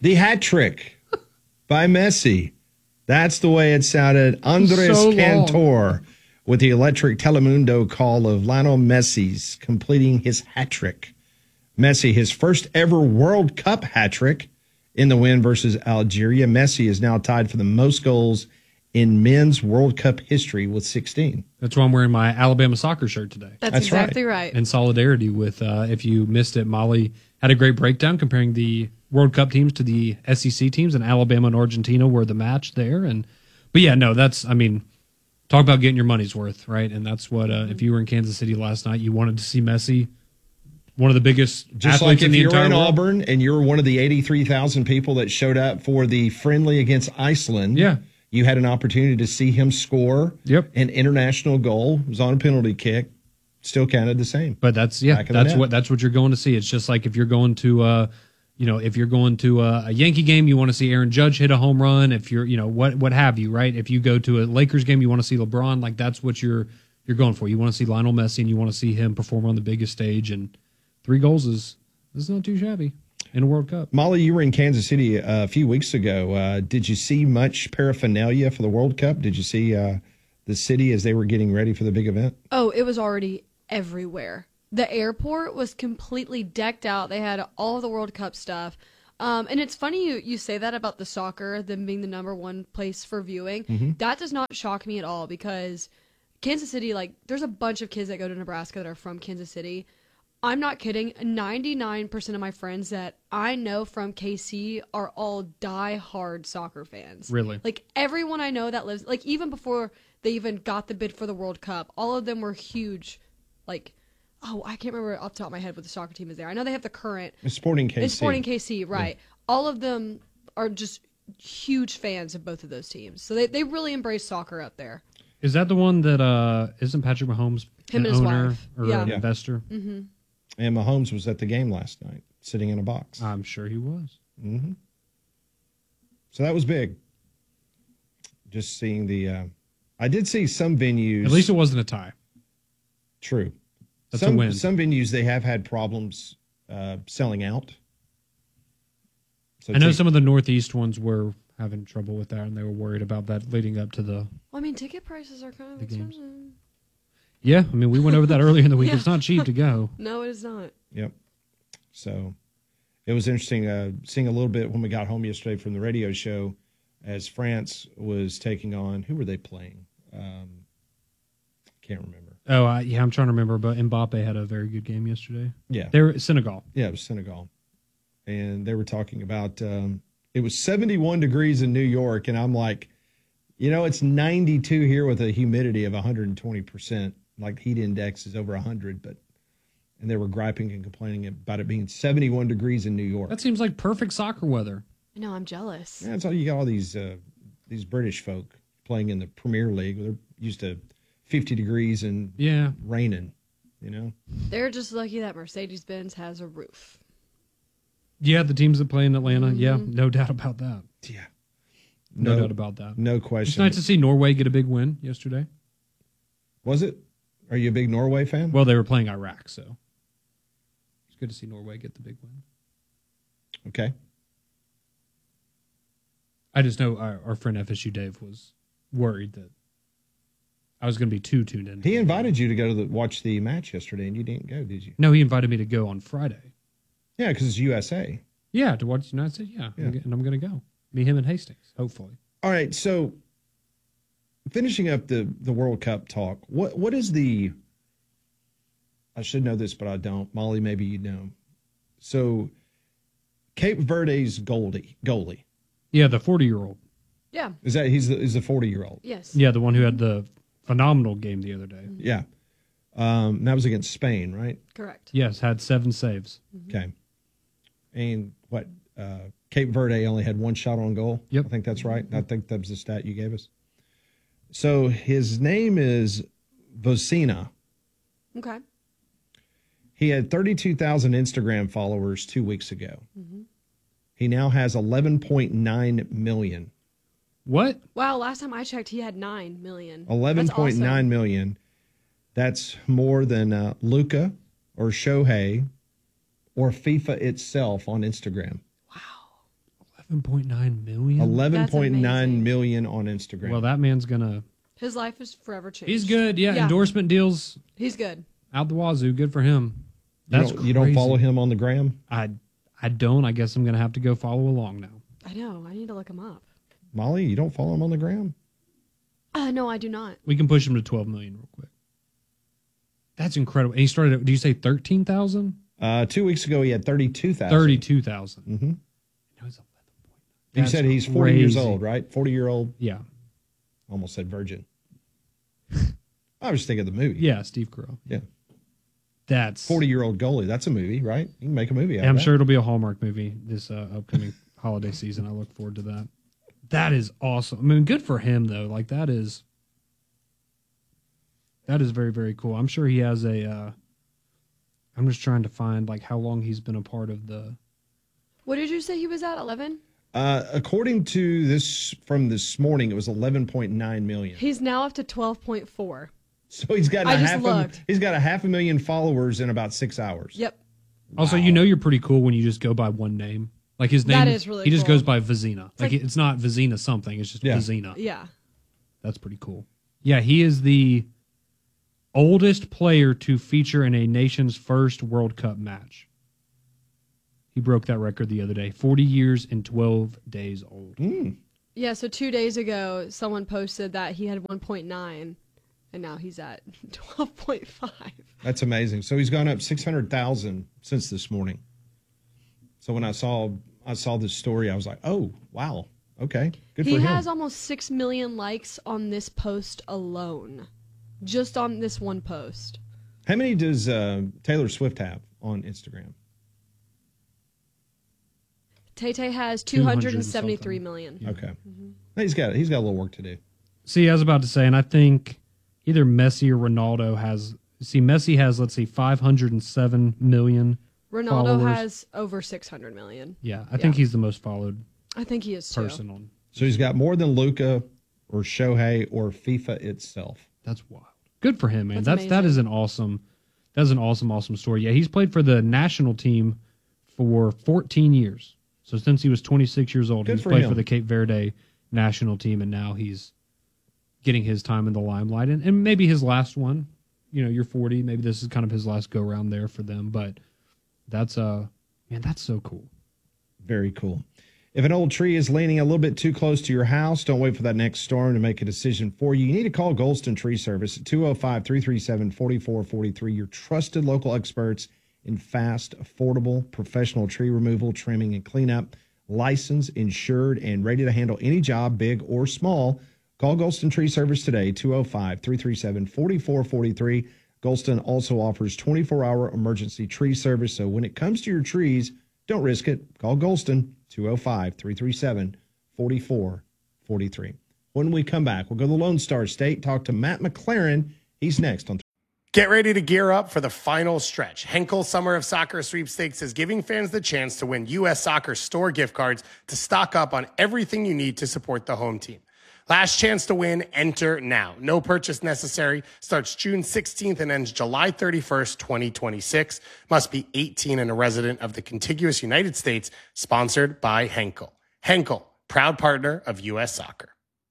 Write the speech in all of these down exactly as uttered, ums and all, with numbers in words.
The hat trick by Messi. That's the way it sounded. Andres So Cantor with the electric Telemundo call of Lionel Messi's completing his hat trick. Messi, his first ever World Cup hat trick in the win versus Algeria. Messi is now tied for the most goals in men's World Cup history with sixteen. That's why I'm wearing my Alabama soccer shirt today. That's, That's exactly right. right. In solidarity with, uh, if you missed it, Molly had a great breakdown comparing the World Cup teams to the S E C teams, and Alabama and Argentina were the match there. And but yeah, no, that's, I mean, talk about getting your money's worth, right? And that's what, uh, if you were in Kansas City last night, you wanted to see Messi, one of the biggest Just athletes like if in the you're entire in world. Auburn and you're one of the eighty-three thousand people that showed up for the friendly against Iceland, Yeah. you had an opportunity to see him score Yep. an international goal. It was on a penalty kick. Still counted the same. But that's yeah, Back of the that's net. what that's what you're going to see. It's just like if you're going to uh you know, if you're going to a, a Yankee game, you want to see Aaron Judge hit a home run. If you're, you know, what what have you, right? If you go to a Lakers game, you want to see LeBron. Like that's what you're you're going for. You want to see Lionel Messi, and you want to see him perform on the biggest stage. And three goals is is not too shabby in a World Cup. Molly, you were in Kansas City uh, a few weeks ago. Uh, did you see much paraphernalia for the World Cup? Did you see uh, the city as they were getting ready for the big event? Oh, it was already everywhere. The airport was completely decked out. They had all of the World Cup stuff. Um, and it's funny you, you say that about the soccer, them being the number one place for viewing. Mm-hmm. That does not shock me at all because Kansas City, like, there's a bunch of kids that go to Nebraska that are from Kansas City. I'm not kidding. ninety-nine percent of my friends that I know from K C are all die-hard soccer fans. Really? Like, everyone I know that lives, like, even before they even got the bid for the World Cup, all of them were huge, like, oh, I can't remember off the top of my head what the soccer team is there. I know they have the current. It's Sporting K C. It's Sporting K C, right. Yeah. All of them are just huge fans of both of those teams. So they, they really embrace soccer up there. Is that the one that uh isn't Patrick Mahomes Him an and his owner wife. or Yeah. an Yeah. investor? Mm-hmm. And Mahomes was at the game last night, sitting in a box. I'm sure he was. Mm-hmm. So that was big. Just seeing the. Uh, I did see some venues. At least it wasn't a tie. True. That's some, a win. Some venues, they have had problems uh, selling out. So I know take- some of the Northeast ones were having trouble with that, and they were worried about that leading up to the. Well, I mean, ticket prices are kind of The games. expensive. Yeah, I mean, we went over that earlier in the week. Yeah. It's not cheap to go. No, it is not. Yep. So it was interesting uh, seeing a little bit when we got home yesterday from the radio show as France was taking on, who were they playing? Um, can't remember. Oh, I, yeah, I'm trying to remember, but Mbappe had a very good game yesterday. Yeah. They were Senegal. Yeah, it was Senegal. And they were talking about, um, it was seventy-one degrees in New York. And I'm like, you know, it's ninety-two here with a humidity of one hundred twenty percent. Like heat index is over one hundred. But, and they were griping and complaining about it being seventy-one degrees in New York. That seems like perfect soccer weather. I know, I'm jealous. Yeah, that's all you got all these, uh, these British folk playing in the Premier League. They're used to fifty degrees and Yeah. raining, you know? They're just lucky that Mercedes-Benz has a roof. Yeah, the teams that play in Atlanta. Mm-hmm. Yeah, no doubt about that. Yeah. No, doubt about that. No It's question. nice to see Norway get a big win yesterday. Was it? Are you a big Norway fan? Well, they were playing Iraq, so it's good to see Norway get the big win. Okay. I just know our, our friend F S U Dave was worried that I was going to be too tuned in. He invited you to go to the, watch the match yesterday, and you didn't go, did you? No, he invited me to go on Friday. Yeah, because it's U S A. Yeah, to watch the United States. Yeah, Yeah. and I'm going to go. Me, him, and Hastings, hopefully. All right, so finishing up the, the World Cup talk, what what is the – I should know this, but I don't. Molly, maybe you know. So Cape Verde's goalie, goalie. Yeah, the forty-year-old. Yeah. Is that – he's the, he's the forty-year-old? Yes. Yeah, the one who had the phenomenal game the other day. Yeah. Um, and that was against Spain, right? Correct. Yes, had seven saves. Okay. And what, uh, Cape Verde only had one shot on goal? Yep. I think that's right. I think that was the stat you gave us. So his name is Vocina. Okay. He had thirty-two thousand Instagram followers two weeks ago. Mm-hmm. He now has eleven point nine million. What? Wow, last time I checked, he had nine million. eleven point nine That's million. That's more than uh, Luca or Shohei or FIFA itself on Instagram. eleven point nine million. eleven That's point nine amazing. million on Instagram. Well, that man's gonna. His life is forever changed. He's good. Yeah, Yeah. endorsement deals He's good. out the wazoo. Good for him. you, That's don't, you don't crazy. follow him on the gram? I I don't. I guess I'm gonna have to go follow along now. I know. I need to look him up. Molly, you don't follow him on the gram? Uh, no, I do not. We can push him to twelve million real quick. That's incredible. And he started at, do you say thirteen thousand? Uh, two weeks ago, he had thirty-two thousand. thirty-two thousand. Mm-hmm. No, he's eleven point nine. You That's said he's forty years crazy. old, right? forty-year-old. Yeah. Almost said virgin. I was thinking of the movie. Yeah, Steve Carell. Yeah. That's forty-year-old goalie. That's a movie, right? You can make a movie out Yeah, I'm of that. sure it'll be a Hallmark movie this uh, upcoming holiday season. I look forward to that. That is awesome. I mean, good for him though. Like that is that is very very cool. I'm sure he has a. Uh, I'm just trying to find like how long he's been a part of the. What did you say he was at? eleven? Uh, according to this from this morning, it was eleven point nine million. He's now up to twelve point four. So he's got a I just half a, looked. he's got a half a million followers in about six hours. Yep. Also, you know you're pretty cool when you just go by one name. Like his name, That is really he just cool. goes by Vizina. Like, like- it's not Vizina something. It's just Yeah. Vizina. Yeah. That's pretty cool. Yeah, he is the oldest player to feature in a nation's first World Cup match. He broke that record the other day. forty years and twelve days old. Mm. Yeah, so two days ago, someone posted that he had one point nine, and now he's at twelve point five. That's amazing. So he's gone up six hundred thousand since this morning. So when I saw I saw this story, I was like, oh, wow. Okay. Good He for him. has almost six million likes on this post alone. Just on this one post. How many does uh, Taylor Swift have on Instagram? Tay Tay has two hundred two and hundred seventy-three something. million. Okay. He's got he's got a little work to do. See, I was about to say, and I think either Messi or Ronaldo has. See, Messi has, let's see, five hundred seven million. Ronaldo followers. has over six hundred million. Yeah, I think Yeah. he's the most followed I think he is too. person on. So he's got more than Luca or Shohei or FIFA itself. That's wild. Good for him, man. That's That's, that amazing. is an awesome. That's an awesome, awesome story. Yeah, he's played for the national team for fourteen years. So since he was twenty-six years old, Good he's for played him. for the Cape Verde national team, and now he's getting his time in the limelight, and, and maybe his last one. You know, you're forty. Maybe this is kind of his last go round there for them. But that's uh, man, that's so cool. Very cool. If an old tree is leaning a little bit too close to your house, don't wait for that next storm to make a decision for you. You need to call Goldston Tree Service at two oh five, three three seven, four four four three. Your trusted local experts in fast, affordable, professional tree removal, trimming, and cleanup. Licensed, insured, and ready to handle any job, big or small. Call Goldston Tree Service today, two oh five, three three seven, four four four three. Goldston also offers twenty-four hour emergency tree service, so when it comes to your trees, don't risk it. Call Goldston, two oh five, three three seven, four four four three. When we come back, we'll go to the Lone Star State, talk to Matt McLaren. He's next on Get ready to gear up for the final stretch. Henkel Summer of Soccer Sweepstakes is giving fans the chance to win U S Soccer store gift cards to stock up on everything you need to support the home team. Last chance to win, enter now. No purchase necessary. Starts June sixteenth and ends July thirty-first, twenty twenty-six. Must be eighteen and a resident of the contiguous United States. Sponsored by Henkel. Henkel, proud partner of U S Soccer.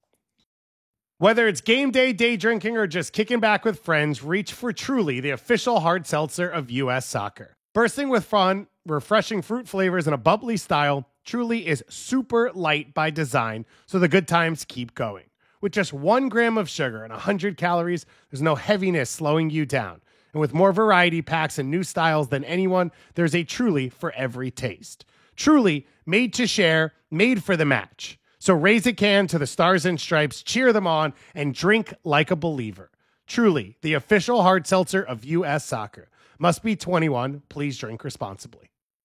Whether it's game day, day drinking, or just kicking back with friends, reach for Truly, the official hard seltzer of U S Soccer. Bursting with fun, refreshing fruit flavors, and a bubbly style, Truly is super light by design, so the good times keep going. With just one gram of sugar and one hundred calories, there's no heaviness slowing you down. And with more variety packs and new styles than anyone, there's a Truly for every taste. Truly, made to share, made for the match. So raise a can to the Stars and Stripes, cheer them on, and drink like a believer. Truly, the official hard seltzer of U S Soccer. Must be twenty-one. Please drink responsibly.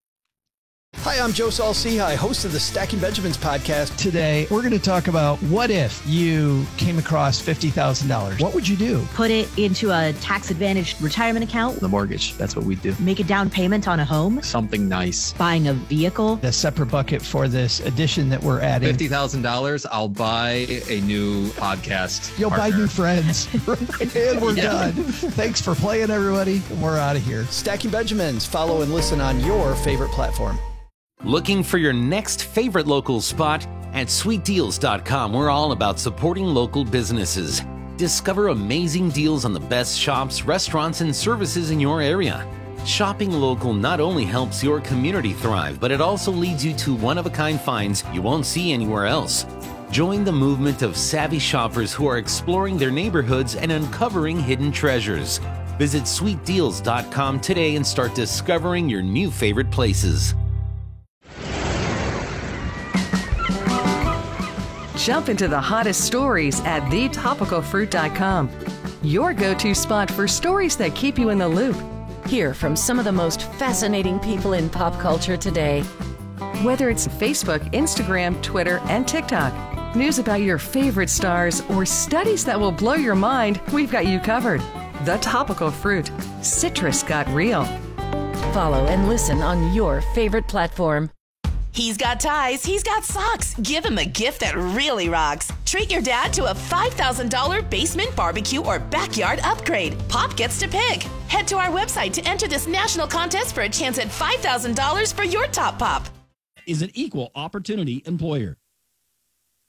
Hi, I'm Joe Saul-Sehy, host of the Stacking Benjamins podcast. Today, we're going to talk about what if you came across fifty thousand dollars? What would you do? Put it into a tax-advantaged retirement account. The mortgage, that's what we do. Make a down payment on a home. Something nice. Buying a vehicle. A separate bucket for this addition that we're adding. fifty thousand dollars, I'll buy a new podcast. You'll partner. buy new friends. And we're Yeah. done. Thanks for playing, everybody. We're out of here. Stacking Benjamins. Follow and listen on your favorite platform. Looking for your next favorite local spot? At sweet deals dot com, we're all about supporting local businesses. Discover amazing deals on the best shops, restaurants, and services in your area. Shopping local not only helps your community thrive, but it also leads you to one-of-a-kind finds you won't see anywhere else. Join the movement of savvy shoppers who are exploring their neighborhoods and uncovering hidden treasures. Visit sweet deals dot com today and start discovering your new favorite places. Jump into the hottest stories at the topical fruit dot com. Your go-to spot for stories that keep you in the loop. Hear from some of the most fascinating people in pop culture today. Whether it's Facebook, Instagram, Twitter, and TikTok, news about your favorite stars, or studies that will blow your mind, we've got you covered. The Topical Fruit. Citrus got real. Follow and listen on your favorite platform. He's got ties, he's got socks. Give him a gift that really rocks. Treat your dad to a five thousand dollars basement barbecue or backyard upgrade. Pop gets to pick. Head to our website to enter this national contest for a chance at five thousand dollars for your top pop. Is an equal opportunity employer.